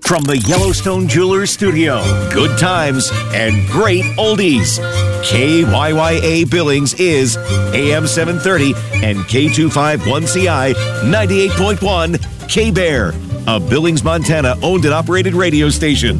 From the Yellowstone Jewelers Studio, good times and great oldies. KYYA Billings is AM 730 and K251CI 98.1 K-Bear, a Billings, Montana owned and operated radio station.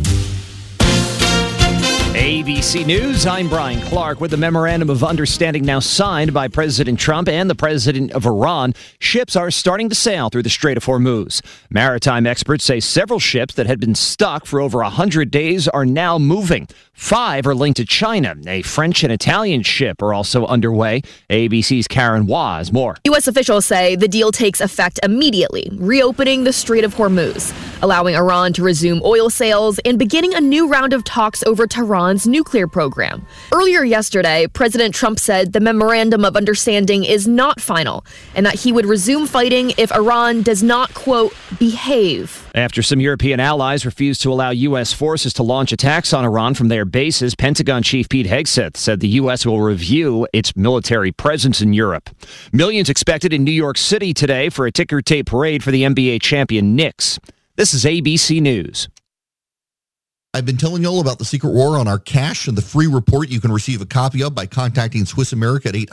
ABC News, I'm Brian Clark. With the Memorandum of Understanding now signed by President Trump and the President of Iran, ships are starting to sail through the Strait of Hormuz. Maritime experts say several ships that had been stuck for over 100 days are now moving. 5 are linked to China. A French and Italian ship are also underway. ABC's Karen Waugh has more. U.S. officials say the deal takes effect immediately, reopening the Strait of Hormuz, allowing Iran to resume oil sales and beginning a new round of talks over Tehran's nuclear program. Earlier yesterday, President Trump said the Memorandum of Understanding is not final and that he would resume fighting if Iran does not, quote, behave. After some European allies refused to allow U.S. forces to launch attacks on Iran from their bases, Pentagon Chief Pete Hegseth said the U.S. will review its military presence in Europe. Millions expected in New York City today for a ticker tape parade for the NBA champion Knicks. This is ABC News. I've been telling you all about the secret war on our cash and the free report you can receive a copy of by contacting Swiss America at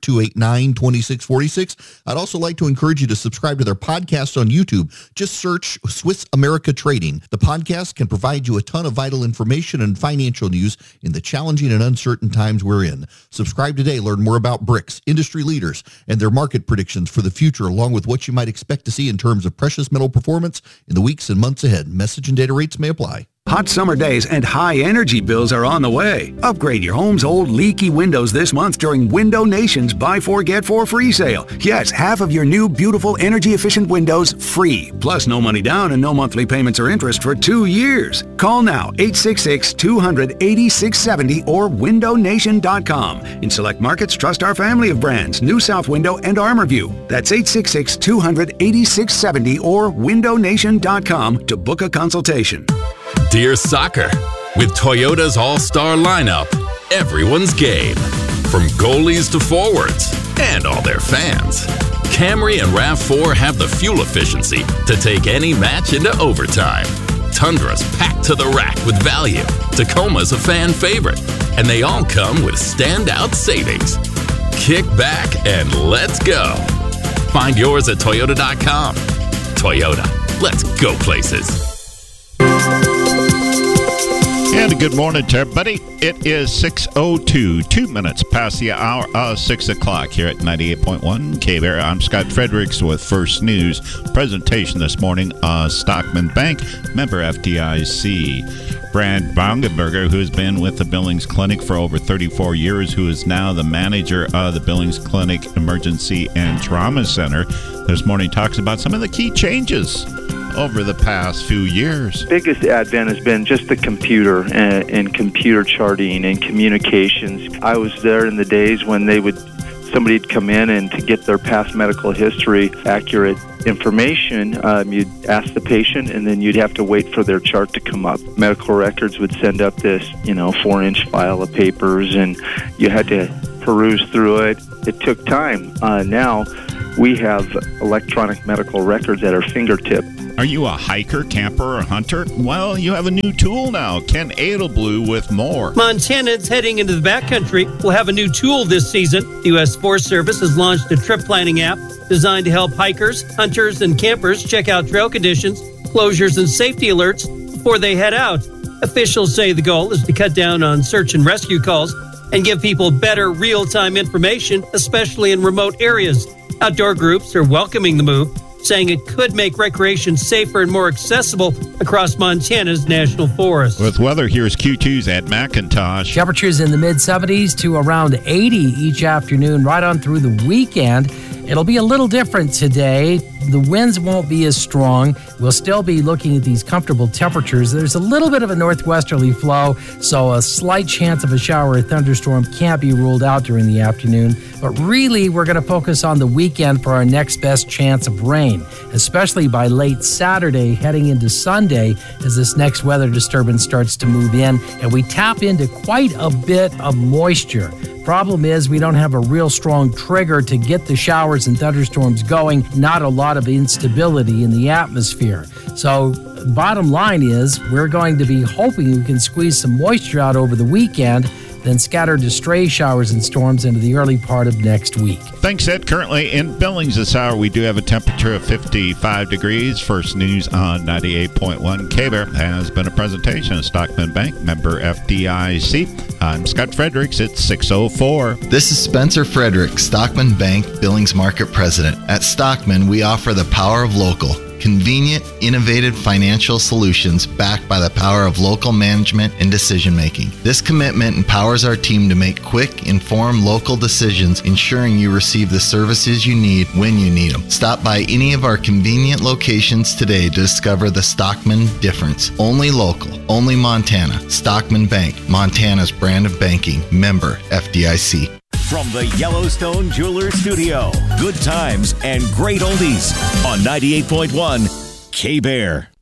800-289-2646. I'd also like to encourage you to subscribe to their podcast on YouTube. Just search Swiss America Trading. The podcast can provide you a ton of vital information and financial news in the challenging and uncertain times we're in. Subscribe today. Learn more about BRICS, industry leaders, and their market predictions for the future, along with what you might expect to see in terms of precious metal performance in the weeks and months ahead. Message and data rates may apply. Hot summer days and high energy bills are on the way. Upgrade your home's old leaky windows this month during Window Nation's Buy 4 Get 4 free sale. Yes, half of your new beautiful energy efficient windows free. Plus no money down and no monthly payments or interest for 2 years. Call now 866-200-8670 or windownation.com. In select markets, trust our family of brands, New South Window and ArmorView. That's 866-200-8670 or windownation.com to book a consultation. Dear Soccer, with Toyota's all-star lineup, everyone's game. From goalies to forwards, and all their fans. Camry and RAV4 have the fuel efficiency to take any match into overtime. Tundra's packed to the rack with value. Tacoma's a fan favorite. And they all come with standout savings. Kick back and let's go. Find yours at Toyota.com. Toyota, let's go places. And good morning to everybody. It is 6:02, 2 minutes past the hour of 6 o'clock here at 98.1 K-Bear. I'm Scott Fredericks with First News. Presentation this morning, Stockman Bank, member FDIC. Brad Bongenberger, who's been with the Billings Clinic for over 34 years, who is now the manager of the Billings Clinic Emergency and Trauma Center, this morning talks about some of the key changes over the past few years. Biggest advent has been just the computer and computer charting and communications. I was there in the days when somebody'd come in and to get their past medical history, accurate information, you'd ask the patient and then you'd have to wait for their chart to come up. Medical records would send up this, 4-inch file of papers and you had to peruse through it. It took time. Now we have electronic medical records at our fingertip. Are you a hiker, camper, or hunter? Well, you have a new tool now. Ken Edelblue with more. Montanans heading into the backcountry will have a new tool this season. The U.S. Forest Service has launched a trip planning app designed to help hikers, hunters, and campers check out trail conditions, closures, and safety alerts before they head out. Officials say the goal is to cut down on search and rescue calls and give people better real-time information, especially in remote areas. Outdoor groups are welcoming the move, saying it could make recreation safer and more accessible across Montana's national forests. With weather, here's Q2's at McIntosh. Temperatures in the mid-70s to around 80 each afternoon, right on through the weekend. It'll be a little different today. The winds won't be as strong. We'll still be looking at these comfortable temperatures. There's a little bit of a northwesterly flow, so a slight chance of a shower or thunderstorm can't be ruled out during the afternoon. But really, we're going to focus on the weekend for our next best chance of rain, especially by late Saturday heading into Sunday as this next weather disturbance starts to move in and we tap into quite a bit of moisture. Problem is we don't have a real strong trigger to get the showers showers and thunderstorms going, not a lot of instability in the atmosphere. So bottom line is we're going to be hoping we can squeeze some moisture out over the weekend, then scattered to stray showers and storms into the early part of next week. Thanks, Ed. Currently in Billings this hour, we do have a temperature of 55 degrees. First News on 98.1 K-Bear has been a presentation of Stockman Bank, member FDIC. I'm Scott Fredericks. It's 6:04. This is Spencer Fredericks, Stockman Bank Billings Market President. At Stockman, we offer the power of local. Convenient, innovative financial solutions backed by the power of local management and decision-making. This commitment empowers our team to make quick, informed local decisions, ensuring you receive the services you need when you need them. Stop by any of our convenient locations today to discover the Stockman difference. Only local, only Montana. Stockman Bank, Montana's brand of banking. Member FDIC. From the Yellowstone Jeweler Studio, good times and great oldies on 98.1 K-Bear.